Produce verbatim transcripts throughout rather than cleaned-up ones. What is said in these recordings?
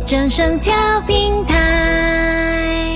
正声调频台，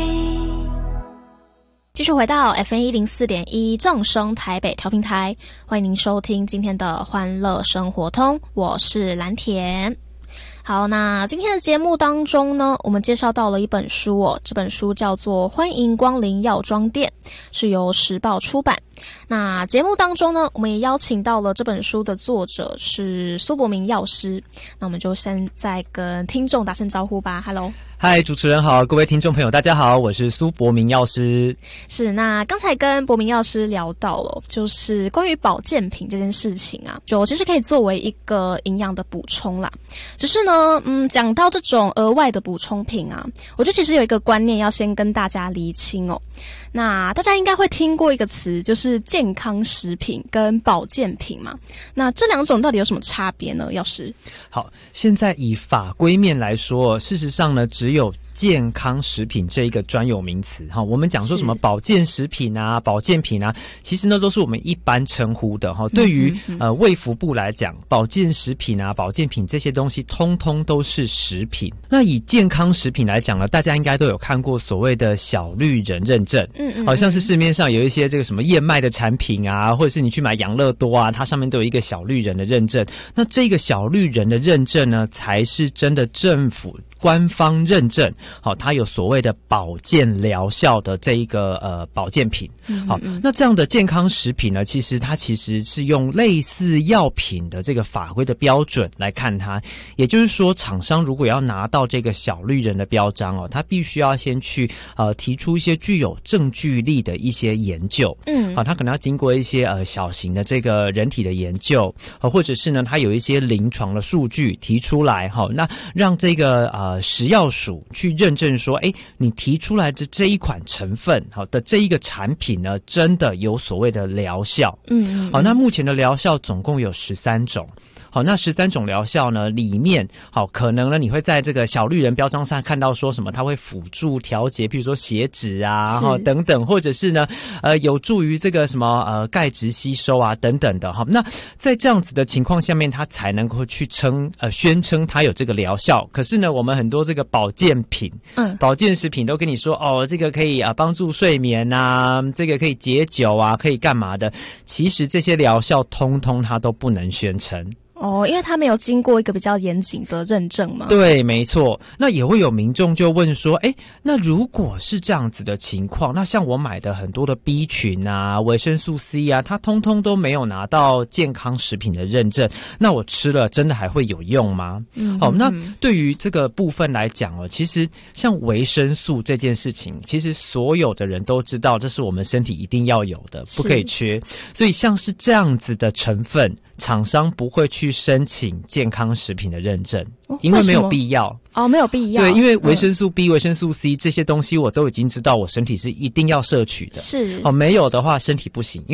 继续回到 F M 一零四点一正声台北调频台，欢迎您收听今天的欢乐生活通，我是蓝田。好，那今天的节目当中呢，我们介绍到了一本书哦，这本书叫做《欢迎光临药妆店》，是由时报出版。那节目当中呢，我们也邀请到了这本书的作者是苏博明药师，那我们就现在跟听众打声招呼吧。 Hello， 嗨，主持人好，各位听众朋友大家好，我是苏博明药师。 是，那刚才跟博明药师聊到了就是关于保健品这件事情啊，就其实可以作为一个营养的补充啦。只是呢嗯，讲到这种额外的补充品啊，我觉得其实有一个观念要先跟大家厘清哦。那大家应该会听过一个词，就是健康食品跟保健品嘛，那这两种到底有什么差别呢？药师。 好，现在以法规面来说，事实上呢，只有健康食品这一个专有名词哈。我们讲说什么保健食品啊、保健品啊，其实呢都是我们一般称呼的哈。对于、嗯、呃卫福部来讲，保健食品啊、保健品这些东西，通通都是食品。那以健康食品来讲呢，大家应该都有看过所谓的小绿人认证，嗯嗯，好像是市面上有一些这个什么燕麦的产品啊，或者是你去买养乐多啊，它上面都有一个小绿人的认证。那这个小绿人的认证呢，才是真的政府官方认证，好，它有所谓的保健疗效的这一个呃保健品。好，那这样的健康食品呢，其实它其实是用类似药品的这个法规的标准来看它，也就是说，厂商如果要拿到这个小绿人的标章哦，它必须要先去呃提出一些具有证据力的一些研究。嗯，好，它可能要经过一些呃小型的这个人体的研究，呃，或者是呢，它有一些临床的数据提出来，好，那让这个呃。呃，食药署去认证说，哎，你提出来的这一款成分好的这一个产品呢，真的有所谓的疗效。嗯, 嗯，好，那目前的疗效总共有十三种。好，那十三种疗效呢，里面好可能呢，你会在这个小绿人标章上看到说什么，它会辅助调节，譬如说血脂啊，哈等等，或者是呢，呃，有助于这个什么呃钙质吸收啊等等的哈。那在这样子的情况下面，它才能够去称呃宣称它有这个疗效。可是呢，我们很多这个保健品，嗯，保健食品都跟你说哦，这个可以啊帮助睡眠啊，这个可以解酒啊，可以干嘛的？其实这些疗效通通它都不能宣称。 哦，因为他没有经过一个比较严谨的认证嘛。 对，没错。那也会有民众就问说，诶，那如果是这样子的情况，那像我买的很多的 B 群啊、维生素 C 啊，它通通都没有拿到健康食品的认证，那我吃了真的还会有用吗？嗯，好，那对于这个部分来讲哦，其实像维生素这件事情，其实所有的人都知道，这是我们身体一定要有的，不可以缺。所以像是这样子的成分，厂商不会去申请健康食品的认证，哦，因为没有必要。 哦，没有必要。 对，因为维生素 B、嗯、维生素 C 这些东西我都已经知道我身体是一定要摄取的。 是。 哦，没有的话身体不行。